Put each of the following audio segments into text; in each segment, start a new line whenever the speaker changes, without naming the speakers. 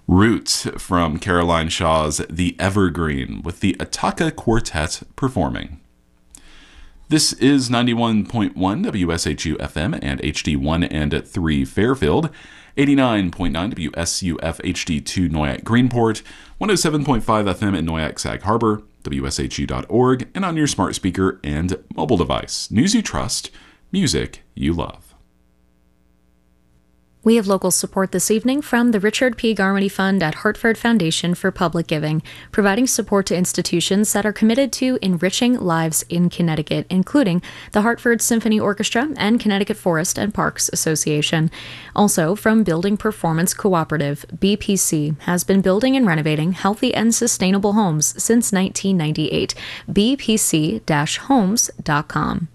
Root from Caroline Shaw's The Evergreen with the Ataka Quartet performing. This is 91.1 WSHU FM and HD1 and 3 Fairfield, 89.9 WSUF HD2 Noyac Greenport, 107.5 FM in Noyac Sag Harbor, WSHU.org, and on your smart speaker and mobile device. News you trust, music you love.
We have local support this evening from the Richard P. Garmody Fund at Hartford Foundation for Public Giving, providing support to institutions that are committed to enriching lives in Connecticut, including the Hartford Symphony Orchestra and Connecticut Forest and Parks Association. Also, from Building Performance Cooperative, BPC has been building and renovating healthy and sustainable homes since 1998. bpc-homes.com.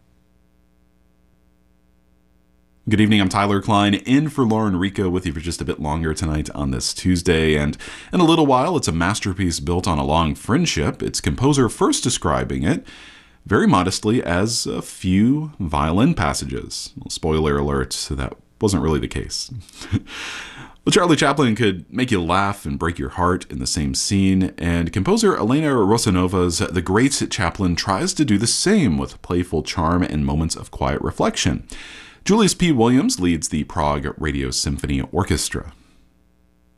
Good evening, I'm Tyler Klein, in for Lauren Rico with you for just a bit longer tonight on this Tuesday, and in a little while it's a masterpiece built on a long friendship, its composer first describing it, very modestly, as a few violin passages. Well, spoiler alert, that wasn't really the case. Well, Charlie Chaplin could make you laugh and break your heart in the same scene, and composer Elena Rosanova's The Great Chaplin tries to do the same with playful charm and moments of quiet reflection. Julius P. Williams leads the Prague Radio Symphony Orchestra.